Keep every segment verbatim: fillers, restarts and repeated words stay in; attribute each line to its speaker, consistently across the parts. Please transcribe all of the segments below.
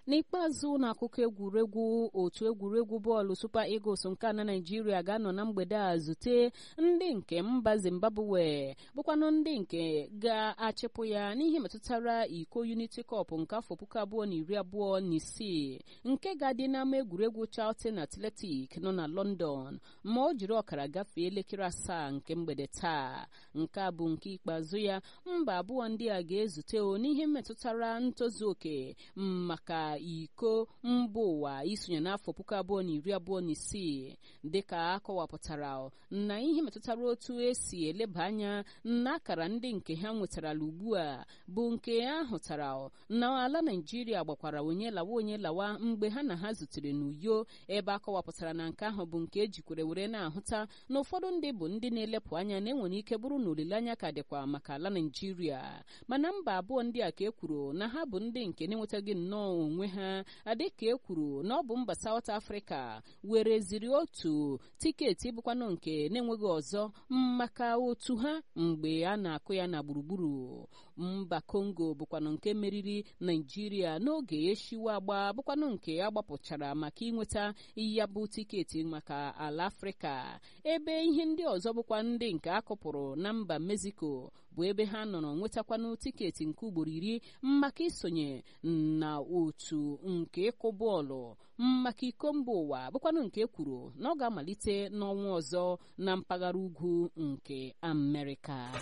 Speaker 1: N'ikpeazụ n'akụkọ egwuregwu, otu egwuregwu bọọlụ Super Eagles nke ala Naịjirịa ga-anọ na mgbede a zute ndị nke mba Zimbabwe bụkwanụ ndị nke ga-achịpụ ya n'ihe metụtara iko Unity Cup nke afọ puku abụọ na iri abụọ na isii nke ga-adị n'ama egwuregwu Charlton Athletic nọ na London ma o jiri ọkara gafee elekere asaa nke mgbede taa. Nke a bụ nke ikpeazụ ya mba abụọ ndị a ga-ezute n'ihe metụtara ntozu oke maka iko mba ụwa isonye n'afọ puku abụọ na iri abụọ na isii dịka akọwapụtara na ihe metụtara otu esi eleba anya n'akara ndị nke ha nwetarala ugbu a bụ nke a hụtara na ala Naịjirịa gbakwara onye lawa onye lawa mgbe ha na ha zutere n'Uyo, ebe akọwapụtara na nke ahụ bụ nke ejikwere were na-ahụta na ụfọdụ ndị bụ ndị na-elepụ anya na enwere ike bụrụ na olileanya ka dịkwa maka ala Naịjirịa, mana mba abụọ ndị a ka e kwuru na ha bụ ndị nke na-enwetaghị nnọọ onwe ha, adịka e kwuru na ọ bụ mba South Africa wereziri otu tiketi bụkwanụ nke na-enweghị ọzọ maka otu ha mgbe a na-akụ ya na gburugburu. Mba Congo bụkwanụ nke meriri Naịjirịa n'oge eshiwa agba bụkwanụ nke agbapụchara maka inweta ya bụ tiketi maka ala Afrịka, ebe ihe ndị ọzọ bụkwa ndị nke akụpụrụ na mba Mexico bụ ebe ha nọrọ nwetakwanụ tiketi nke ugboro iri maka isonye na otu nke ịkụ bọọlụ maka iko mba ụwa bụkwanụ nke kwuru na ọ ga-amalite n'ọnwa ọzọ na mpaghara ugwu nke Amerịka.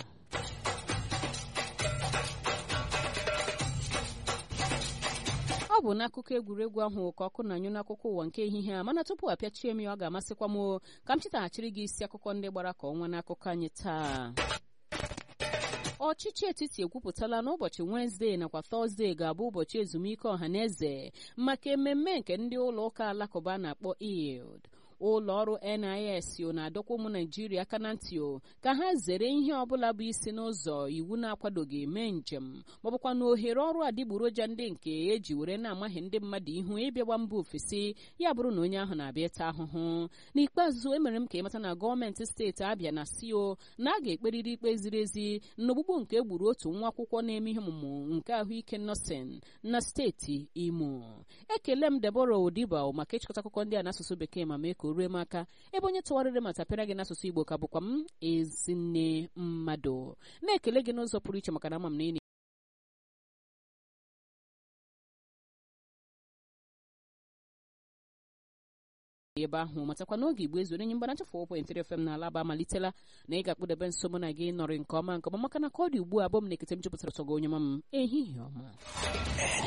Speaker 1: Ọ bụ n'akụkọ egwuregwu ahụ ka ọkụ na-anyụ n'akụkọ ụwa nke ehihie a, mana tupu apịachie m ya ọ ga-amasịkwa m ka m chetaghachiri gị isi akụkọ ndị gbara ka ọnwa n'akụkọ anyị taa. Ọchịchị etiti ekwupụtala na ụbọchị Wenezdee nakwa Tọzdee ga-abụ ụbọchị ezumike ọhaneze maka ememme nke ndị ụlọ ụka alakụba na-akpọ Eid. Ụlọ ọrụ N I S na-adọkwa ụmụ Naịjirịa aka na ntị ka ha zere ihe ọbụla bụ isi n'ụzọ iwu na-akwadoghị eme njem maọbụkwa na ohere ọrụ adịgboroja ndị nke eji were na-amaghị ndị mmadụ ihu ịbịagba mba ofesi, ya bụrụ na onye ahụ na-abịa ịta ahụhụ. N'ikpeazụ emere m ka ịmata na gọọmenti steeti Abịa na sio na a ga-ekperiri ikpe ziri ezi n'ogbugbu nke egburu otu nwa akwụkwọ na-eme ihe ọmụmụ nke ahụike nọọsịn na steeti Imo. Ekele m Deborah Odiba maka ịchịkọta akụkọ ndị a n'asụsụ Bekee ma mee ka o rue m aka, ebe onye tụgharịrị ma tapịara gị n'asụsụ Igbo ka bụkwa m Ezinne Mmadụ. Na-ekele gị n'ụzọ pụrụ iche maka na ama m na ị ebe ahụ matakwa n'oge Igbo ezuru enyi mgbana nchefu four point three F M na Alaba amalitela na ị ga-akpụdebe nso mụ na gị nọrị nke ọma nke ọma maka na ka ọ dị ugbu a bụ m na-ekete m jupụtara ọsọ gị onye ma m ehihie ọma.